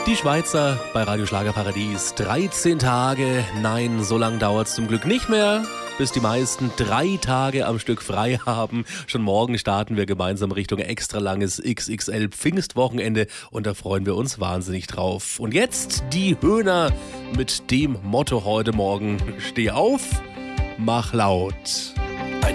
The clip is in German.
Die Schweizer bei Radio Schlagerparadies. 13 Tage. Nein, so lang dauert's zum Glück nicht mehr, bis die meisten 3 Tage am Stück frei haben. Schon morgen starten wir gemeinsam Richtung extra langes XXL Pfingstwochenende und da freuen wir uns wahnsinnig drauf. Und jetzt die Höhner mit dem Motto heute Morgen: Steh auf, mach laut.